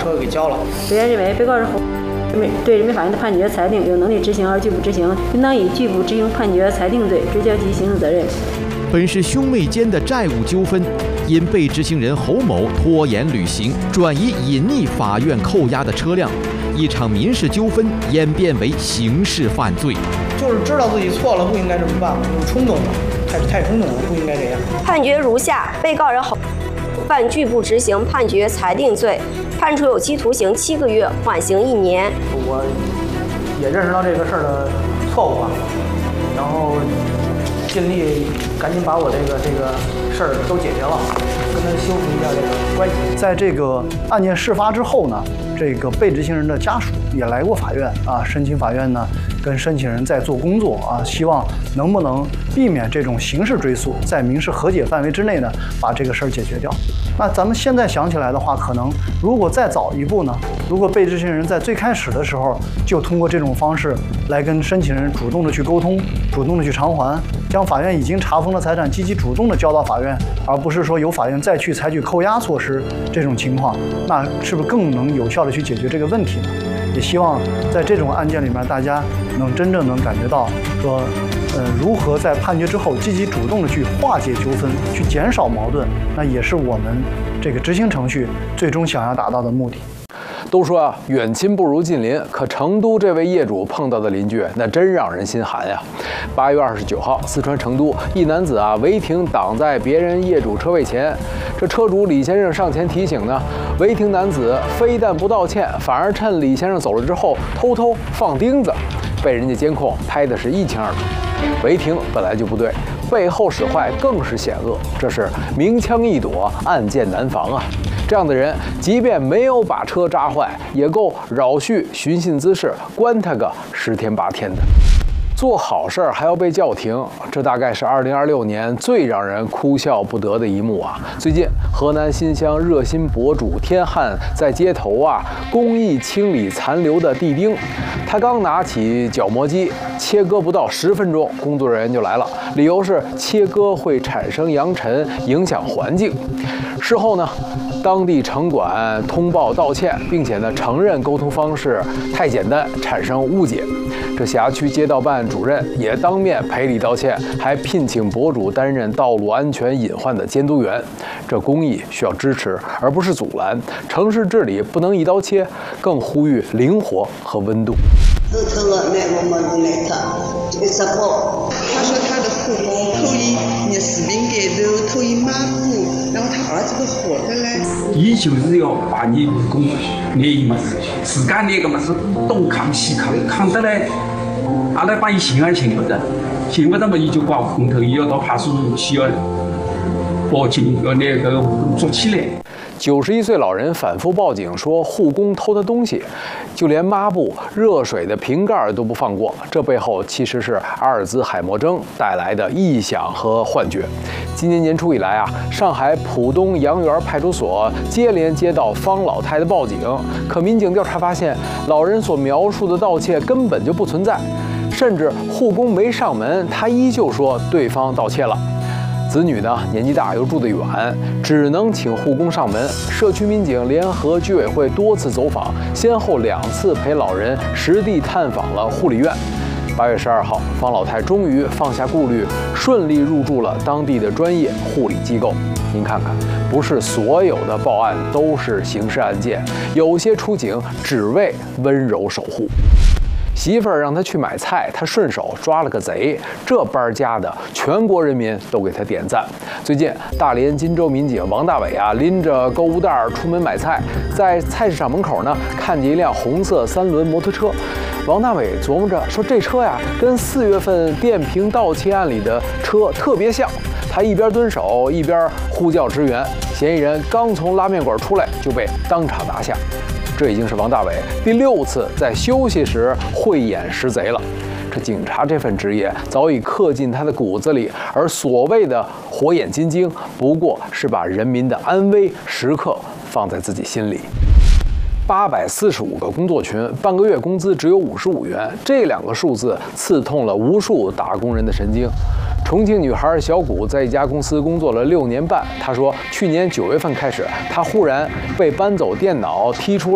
车给交了。 委员认为，被告人侯对人民法院的判决裁定有能力执行而拒不执行，应当以拒不执行判决裁定罪追究其刑事责任。 本是兄妹间的债务纠纷，因被执行人侯某拖延履行，转移隐匿法院扣押的车辆，一场民事纠纷演变为刑事犯罪。 就是知道自己错了，不应该这么办，就是冲动了，太冲动了，不应该这样。 判决如下：被告人侯犯拒不执行判决裁定罪，判处有期徒刑7个月，缓刑1年。 我也认识到这个事儿的错误吧，然后尽力赶紧把我这个事儿都解决了，跟他修复一下这个关系。 在这个案件事发之后呢，这个被执行人的家属也来过法院啊，申请法院呢跟申请人在做工作啊，希望能不能避免这种刑事追诉，在民事和解范围之内呢，把这个事儿解决掉。那咱们现在想起来的话，可能如果再早一步呢，如果被执行人在最开始的时候就通过这种方式来跟申请人主动的去沟通，主动的去偿还，将法院已经查封的财产积极主动的交到法院，而不是说由法院再去采取扣押措施这种情况，那是不是更能有效的去解决这个问题呢？也希望在这种案件里面，大家能真正能感觉到说，如何在判决之后积极主动的去化解纠纷，去减少矛盾，那也是我们这个执行程序最终想要达到的目的。 都说啊，远亲不如近邻，可成都这位业主碰到的邻居那真让人心寒呀。8月29号，四川成都一男子啊违停挡在别人业主车位前，这车主李先生上前提醒呢，违停男子非但不道歉，反而趁李先生走了之后偷偷放钉子，被人家监控拍的是一清二楚。违停本来就不对，背后使坏更是险恶，这是明枪易躲，暗箭难防啊！这样的人，即便没有把车扎坏，也够扰序、寻衅滋事，关他个10天8天的。做好事儿还要被叫停，这大概是2026年最让人哭笑不得的一幕啊！最近，河南新乡热心博主天汉在街头啊公益清理残留的地钉，他刚拿起角磨机切割不到10分钟，工作人员就来了，理由是切割会产生扬尘，影响环境。事后呢，当地城管通报道歉，并且呢承认沟通方式太简单，产生误解。这辖区街道办主任也当面赔礼道歉，还聘请博主担任道路安全隐患的监督员。这公益需要支持，而不是阻拦。城市治理不能一刀切，更呼吁灵活和温度。 他说他的护工偷一视频盖头，偷一抹布，然后他儿子都活着嘞。 你就是要把你护工捏么子，自家捏个么子东扛西扛，扛得来，阿来把伊信还信不得，信不得嘛，伊就挂空头，伊要到派出所需要报警，要那个护工捉起来。 91岁老人反复报警说护工偷他东西，就连抹布、热水的瓶盖都不放过。这背后其实是阿尔兹海默症带来的臆想和幻觉。今年年初以来啊，上海浦东杨园派出所接连接到方老太的报警，可民警调查发现，老人所描述的盗窃根本就不存在，甚至护工没上门，他依旧说对方盗窃了。子女呢年纪大又住得远，只能请护工上门。社区民警联合居委会多次走访，先后2次陪老人实地探访了护理院。8月12号，方老太终于放下顾虑，顺利入住了当地的专业护理机构。您看看，不是所有的报案都是刑事案件，有些出警只为温柔守护。媳妇儿让他去买菜，他顺手抓了个贼，这班家的全国人民都给他点赞。最近，大连金州民警王大伟啊，拎着购物袋出门买菜，在菜市场门口呢，看见一辆红色3轮摩托车。王大伟琢磨着说，这车呀，跟4月份电瓶盗窃案里的车特别像。他一边蹲守，一边呼叫支援。嫌疑人刚从拉面馆出来，就被当场拿下。这已经是王大伟第6次在休息时慧眼识贼了。这警察这份职业早已刻进他的骨子里，而所谓的火眼金睛，不过是把人民的安危时刻放在自己心里。845个工作群，半个月工资只有55元，这2个数字刺痛了无数打工人的神经。重庆女孩小谷在一家公司工作了6年半，她说，去年9月份开始，她忽然被搬走电脑，踢出